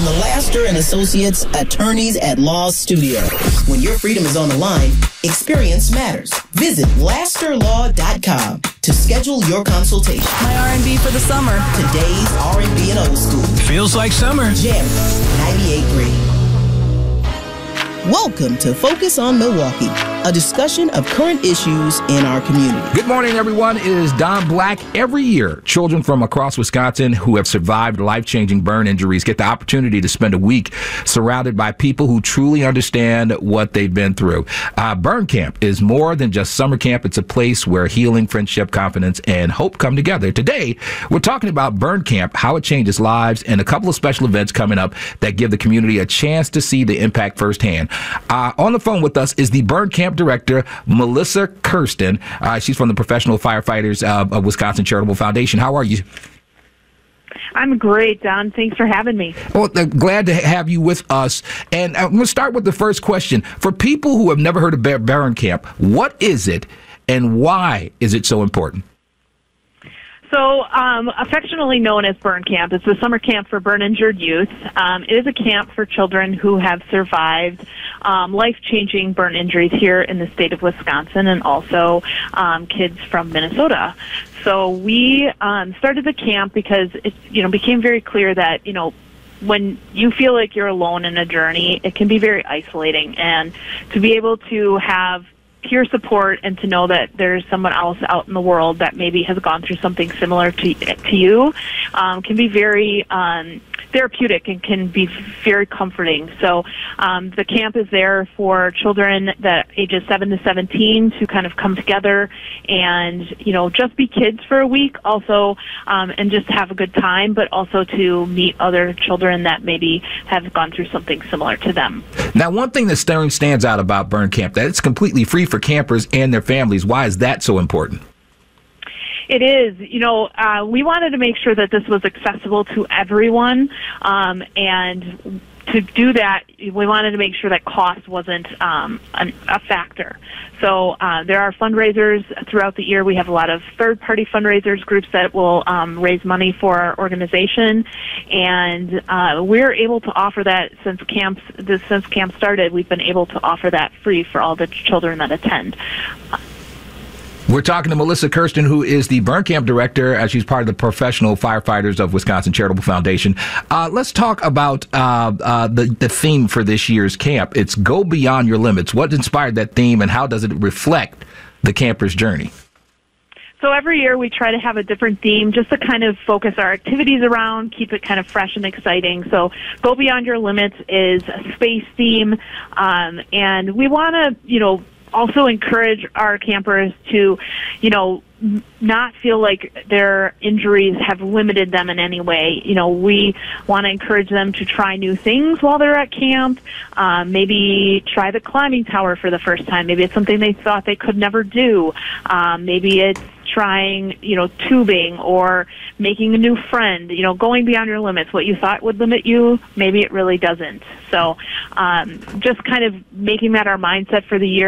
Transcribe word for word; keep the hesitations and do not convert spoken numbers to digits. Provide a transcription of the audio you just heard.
the Laster and Associates Attorneys at Law Studio. When your freedom is on the line, experience matters. Visit laster law dot com to schedule your consultation. My R and B for the summer. Today's R and B and old school. Feels like summer. Jam ninety-eight point three. Welcome to Focus on Milwaukee, a discussion of current issues in our community. Good morning, everyone. It is Don Black. Every year, children from across Wisconsin who have survived life-changing burn injuries get the opportunity to spend a week surrounded by people who truly understand what they've been through. Uh, burn Camp is more than just summer camp. It's a place where healing, friendship, confidence, and hope come together. Today, we're talking about Burn Camp, how it changes lives, and a couple of special events coming up that give the community a chance to see the impact firsthand. Uh, on the phone with us is the Burn Camp director, Melissa Kirsten. Uh, she's from the Professional Firefighters uh, of Wisconsin Charitable Foundation. How are you? I'm great, Don. Thanks for having me. Well, uh, glad to have you with us. And I'm going to start with the first question. For people who have never heard of Bar- Burn Camp, what is it and why is it so important? So, um, affectionately known as Burn Camp, it's a summer camp for burn-injured youth. Um, it is a camp for children who have survived um, life-changing burn injuries here in the state of Wisconsin, and also um, kids from Minnesota. So we um, started the camp because it, you know, became very clear that, you know, when you feel like you're alone in a journey, it can be very isolating, and to be able to have peer support and to know that there's someone else out in the world that maybe has gone through something similar to to you um, can be very um, therapeutic and can be very comforting. So um, the camp is there for children that ages seven to seventeen to kind of come together and, you know, just be kids for a week also um, and just have a good time, but also to meet other children that maybe have gone through something similar to them. Now, one thing that stands out about Burn Camp, that it's completely free for campers and their families. Why is that so important? It is. You know, uh, we wanted to make sure that this was accessible to everyone, um, and to do that, we wanted to make sure that cost wasn't um, an, a factor. So uh, there are fundraisers throughout the year. We have a lot of third-party fundraisers, groups that will um, raise money for our organization, and uh, we're able to offer that since camps. This, since camp started, we've been able to offer that free for all the children that attend. We're talking to Melissa Kirsten, who is the Burn Camp director, as she's part of the Professional Firefighters of Wisconsin Charitable Foundation. Uh, let's talk about uh, uh, the, the theme for this year's camp. It's Go Beyond Your Limits. What inspired that theme, and how does it reflect the camper's journey? So every year we try to have a different theme just to kind of focus our activities around, keep it kind of fresh and exciting. So Go Beyond Your Limits is a space theme, um, and we want to, you know, also encourage our campers to, you know, not feel like their injuries have limited them in any way. You know, we want to encourage them to try new things while they're at camp. Um, maybe try the climbing tower for the first time. Maybe it's something they thought they could never do. Um, maybe it's trying, you know, tubing or making a new friend, you know, going beyond your limits. What you thought would limit you, maybe it really doesn't. So um, just kind of making that our mindset for the year.